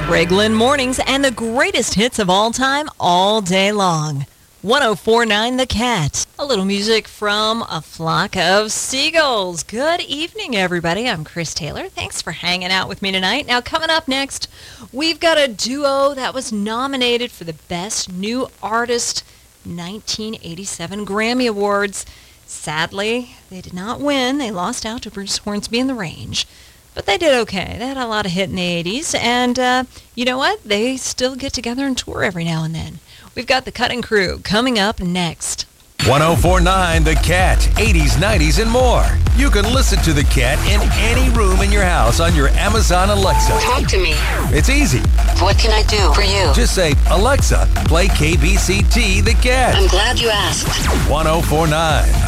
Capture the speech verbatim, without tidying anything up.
Reglan Mornings and the greatest hits of all time all day long. one oh four point nine The Cat. A little music from A Flock of Seagulls. Good evening, everybody. I'm Chris Taylor. Thanks for hanging out with me tonight. Now, coming up next, we've got a duo that was nominated for the Best New Artist nineteen eighty-seven Grammy Awards. Sadly, they did not win. They lost out to Bruce Hornsby and The Range. But they did okay. They had a lot of hit in the eighties. And uh, you know what? They still get together and tour every now and then. We've got the Cutting Crew coming up next. one oh four point nine The Cat, eighties, nineties, and more. You can listen to The Cat in any room in your house on your Amazon Alexa. Talk to me. It's easy. What can I do for you? Just say, Alexa, play K B C T The Cat. I'm glad you asked. one oh four point nine